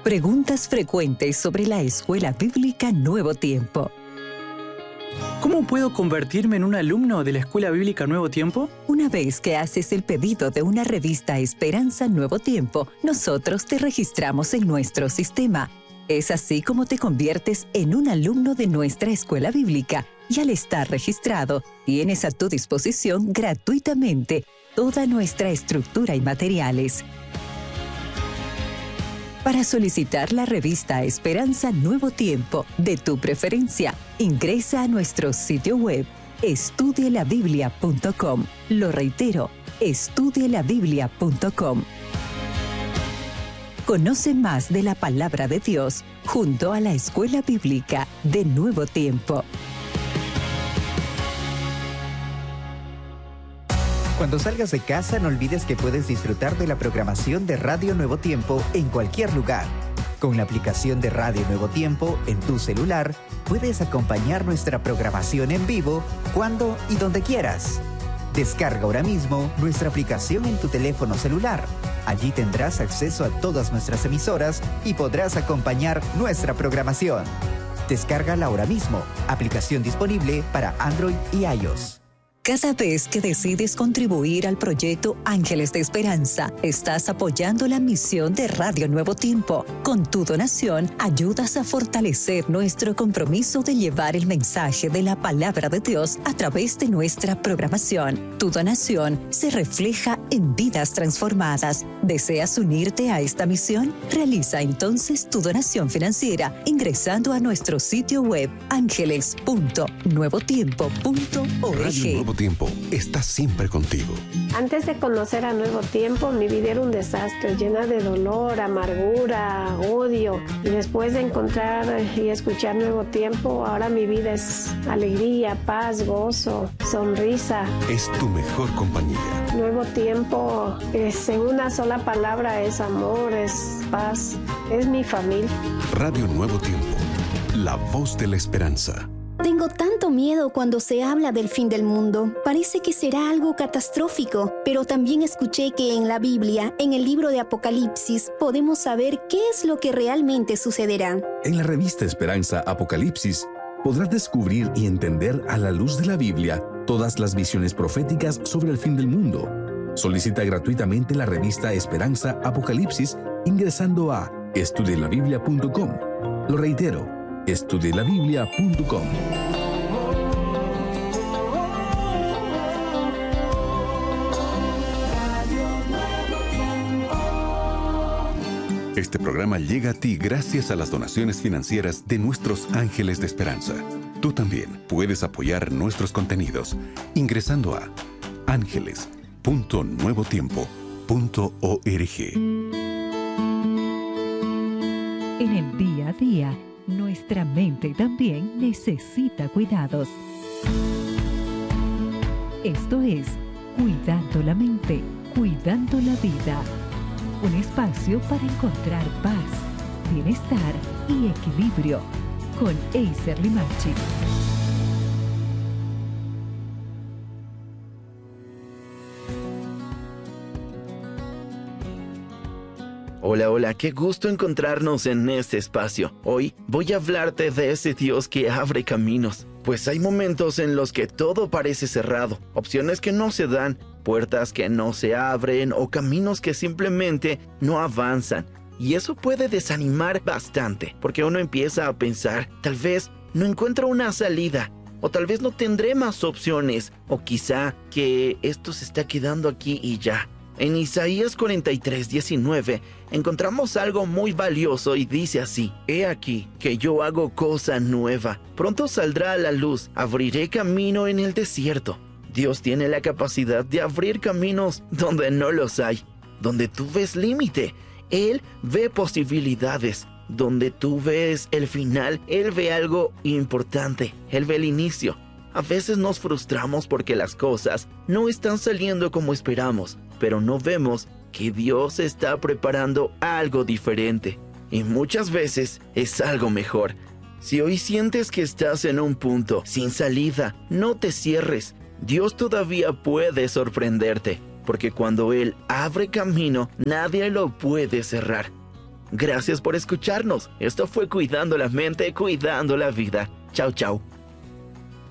Preguntas frecuentes sobre la Escuela Bíblica Nuevo Tiempo. ¿Cómo puedo convertirme en un alumno de la Escuela Bíblica Nuevo Tiempo? Una vez que haces el pedido de una revista Esperanza Nuevo Tiempo, nosotros te registramos en nuestro sistema. Es así como te conviertes en un alumno de nuestra escuela bíblica y al estar registrado, tienes a tu disposición gratuitamente toda nuestra estructura y materiales. Para solicitar la revista Esperanza Nuevo Tiempo de tu preferencia, ingresa a nuestro sitio web estudielabiblia.com. Lo reitero, estudielabiblia.com. Conoce más de la Palabra de Dios junto a la Escuela Bíblica de Nuevo Tiempo. Cuando salgas de casa, no olvides que puedes disfrutar de la programación de Radio Nuevo Tiempo en cualquier lugar. Con la aplicación de Radio Nuevo Tiempo en tu celular, puedes acompañar nuestra programación en vivo cuando y donde quieras. Descarga ahora mismo nuestra aplicación en tu teléfono celular. Allí tendrás acceso a todas nuestras emisoras y podrás acompañar nuestra programación. Descárgala ahora mismo. Aplicación disponible para Android y iOS. Cada vez que decides contribuir al proyecto Ángeles de Esperanza, estás apoyando la misión de Radio Nuevo Tiempo. Con tu donación, ayudas a fortalecer nuestro compromiso de llevar el mensaje de la Palabra de Dios a través de nuestra programación. Tu donación se refleja en vidas transformadas. ¿Deseas unirte a esta misión? Realiza entonces tu donación financiera ingresando a nuestro sitio web angeles.nuevotiempo.org. Tiempo está siempre contigo. Antes de conocer a Nuevo Tiempo, mi vida era un desastre, llena de dolor, amargura, odio. Y después de encontrar y escuchar Nuevo Tiempo, ahora mi vida es alegría, paz, gozo, sonrisa. Es tu mejor compañía. Nuevo Tiempo es en una sola palabra, es amor, es paz, es mi familia. Radio Nuevo Tiempo, la voz de la esperanza. Tengo tanto miedo cuando se habla del fin del mundo. Parece que será algo catastrófico, pero también escuché que en la Biblia, en el libro de Apocalipsis, podemos saber qué es lo que realmente sucederá. En la revista Esperanza Apocalipsis, podrás descubrir y entender a la luz de la Biblia todas las visiones proféticas sobre el fin del mundo. Solicita gratuitamente la revista Esperanza Apocalipsis ingresando a estudielabiblia.com. Lo reitero, estudielabiblia.com. Este programa llega a ti gracias a las donaciones financieras de nuestros ángeles de esperanza. Tú también puedes apoyar nuestros contenidos ingresando a ángeles.nuevotiempo.org. En el día a día, nuestra mente también necesita cuidados. Esto es Cuidando la Mente, Cuidando la Vida. Un espacio para encontrar paz, bienestar y equilibrio con Eiser Limachi. Hola, hola, qué gusto encontrarnos en este espacio. Hoy voy a hablarte de ese Dios que abre caminos. Pues hay momentos en los que todo parece cerrado, opciones que no se dan, puertas que no se abren o caminos que simplemente no avanzan. Y eso puede desanimar bastante, porque uno empieza a pensar, tal vez no encuentro una salida, o tal vez no tendré más opciones, o quizá que esto se está quedando aquí y ya. En Isaías 43:19 encontramos algo muy valioso y dice así: He aquí que yo hago cosa nueva, pronto saldrá a la luz, abriré camino en el desierto. Dios tiene la capacidad de abrir caminos donde no los hay, donde tú ves límite, Él ve posibilidades. Donde tú ves el final, Él ve algo importante, Él ve el inicio. A veces nos frustramos porque las cosas no están saliendo como esperamos, pero no vemos que Dios está preparando algo diferente. Y muchas veces es algo mejor. Si hoy sientes que estás en un punto sin salida, no te cierres. Dios todavía puede sorprenderte, porque cuando Él abre camino, nadie lo puede cerrar. Gracias por escucharnos. Esto fue Cuidando la Mente, Cuidando la Vida. Chao, chao.